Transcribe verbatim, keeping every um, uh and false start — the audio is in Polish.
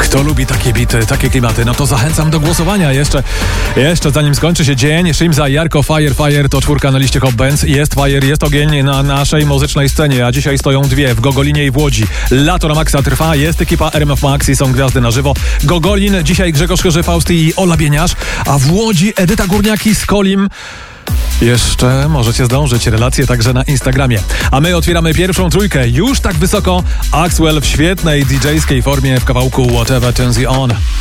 Kto lubi takie bity, takie klimaty, no to zachęcam do głosowania. Jeszcze, jeszcze zanim skończy się dzień, Shimza, Jarko, Fire, Fire to czwórka na liście Hot Bands. Jest Fire, jest ogień na naszej muzycznej scenie, a dzisiaj stoją dwie w Gogolinie i w Łodzi. Lato na maksa trwa, jest ekipa R M F Max i są gwiazdy na żywo. Gogolin, dzisiaj Grzegorz Chyży-Fausty i Ola Bieniasz, a w Łodzi Edyta Górniak i z Kolim. Jeszcze możecie zdążyć, relacje także na Instagramie. A my otwieramy pierwszą trójkę. Już tak wysoko Axwell w świetnej D J-skiej formie w kawałku Whatever Turns You On.